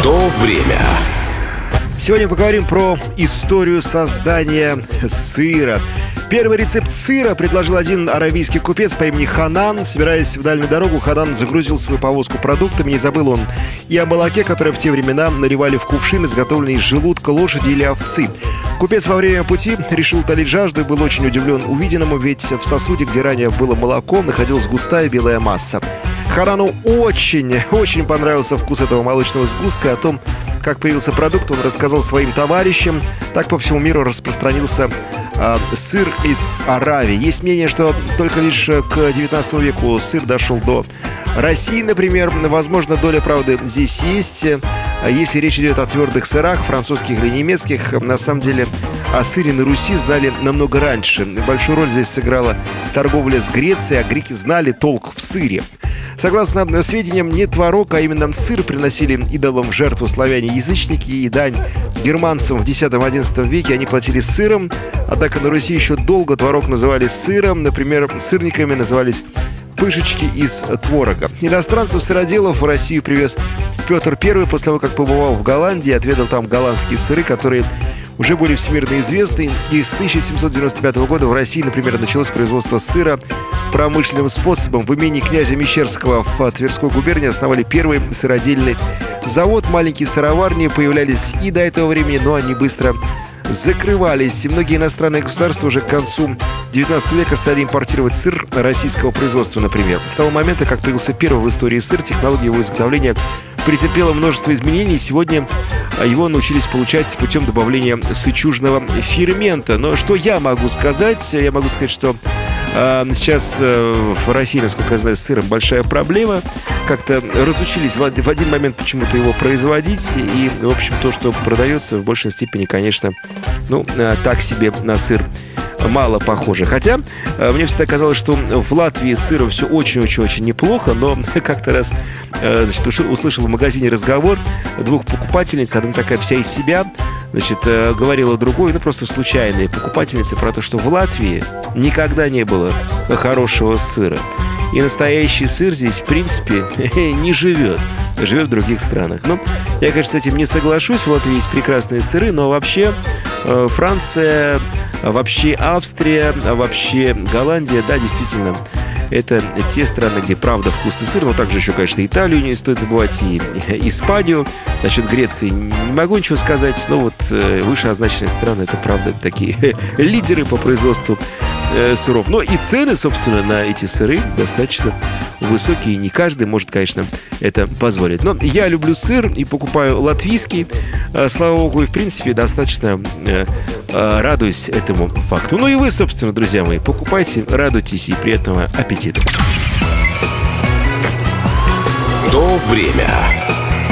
То время. Сегодня поговорим про историю создания сыра. Первый рецепт сыра предложил один аравийский купец по имени Ханан. Собираясь в дальнюю дорогу, Ханан загрузил свою повозку продуктами. Не забыл он и о молоке, которое в те времена наливали в кувшин, изготовленный из желудка лошади или овцы. Купец во время пути решил утолить жажду и был очень удивлен увиденному, ведь в сосуде, где ранее было молоко, находилась густая белая масса. Ханану очень понравился вкус этого молочного сгустка. О том, как появился продукт, он рассказал своим товарищам. Так по всему миру распространился сыр из Аравии. Есть мнение, что только лишь к 19 веку сыр дошел до России, например. Возможно, доля правды здесь есть. Если речь идет о твердых сырах, французских или немецких, на самом деле о сыре на Руси знали намного раньше. Большую роль здесь сыграла торговля с Грецией, а греки знали толк в сыре. Согласно сведениям, не творог, а именно сыр приносили идолам в жертву славяне-язычники, и дань германцам в X-XI веке они платили сыром. Однако на Руси еще долго творог называли сыром. Например, сырниками назывались пышечки из творога. Иностранцев-сыроделов в Россию привез Петр I после того, как побывал в Голландии, отведал там голландские сыры, которые уже были всемирно известны. И с 1795 года в России, например, началось производство сыра промышленным способом. В имении князя Мещерского в Тверской губернии основали первый сыродельный завод. Маленькие сыроварни появлялись и до этого времени, но они быстро закрывались. И многие иностранные государства уже к концу 19 века стали импортировать сыр российского производства, например. С того момента, как появился первый в истории сыр, технология его изготовления претерпела множество изменений. Сегодня его научились получать путем добавления сычужного фермента. Но что я могу сказать? Я могу сказать, что сейчас в России, насколько я знаю, с сыром большая проблема. Как-то разучились в один момент почему-то его производить. И, в общем, то, что продается, в большей степени, конечно, так себе на сыр мало похоже. Хотя мне всегда казалось, что в Латвии с сыром все очень-очень-очень неплохо, но как-то раз услышал в магазине разговор двух покупательниц. Одна такая вся из себя, говорила другой, просто случайная покупательница, про то, что в Латвии никогда не было хорошего сыра. И настоящий сыр здесь, в принципе, не живет в других странах. Я, конечно, с этим не соглашусь. В Латвии есть прекрасные сыры, но вообще Франция, вообще Австрия, вообще Голландия, да, действительно, это те страны, где правда вкусный сыр. Но также еще, конечно, Италию не стоит забывать, и Испанию. Насчет Греции не могу ничего сказать, но вышеозначенные страны, это правда такие лидеры по производству сыров. Но и цены, собственно, на эти сыры достаточно высокие. Не каждый может, конечно, это позволить. Но я люблю сыр и покупаю латвийский. Слава богу, и в принципе достаточно радуюсь этому факту. И вы, собственно, друзья мои, покупайте, радуйтесь и приятного аппетита. То время.